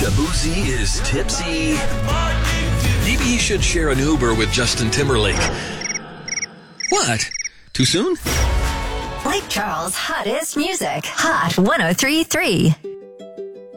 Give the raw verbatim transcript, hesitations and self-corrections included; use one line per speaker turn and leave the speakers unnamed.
Boozy is tipsy. Maybe he should share an Uber with Justin Timberlake. What? Too soon?
Lake Charles' hottest music. Hot one oh three point three.